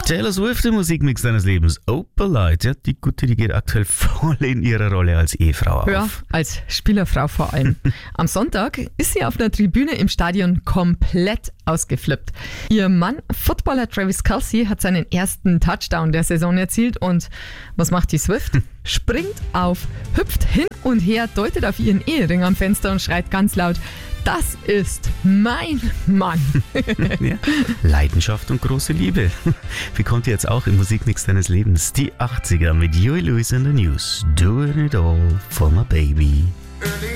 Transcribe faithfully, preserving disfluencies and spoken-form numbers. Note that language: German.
Taylor Swift im Musikmix deines Lebens. Opalite, ja, die Gute, die geht aktuell voll in ihrer Rolle als Ehefrau auf. Ja, als Spielerfrau vor allem. Am Sonntag ist sie auf einer Tribüne im Stadion komplett ausgeflippt. Ihr Mann, Footballer Travis Kelce, hat seinen ersten Touchdown der Saison erzielt und was macht die Swift? Springt auf, hüpft hin und her, deutet auf ihren Ehering am Fenster und schreit ganz laut: Das ist mein Mann. Ja, Leidenschaft und große Liebe. Wie kommt ihr jetzt auch im Musikmix deines Lebens? Die achtziger mit Huey Lewis in the News. Doing it all for my baby.